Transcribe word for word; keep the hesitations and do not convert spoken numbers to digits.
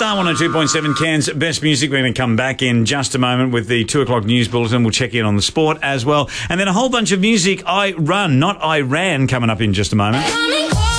Star one oh two point seven, Cairns Best Music. We're going to come back in just a moment with the two o'clock news bulletin. We'll check in on the sport as well. And then a whole bunch of music. I Run, not I Ran, coming up in just a moment.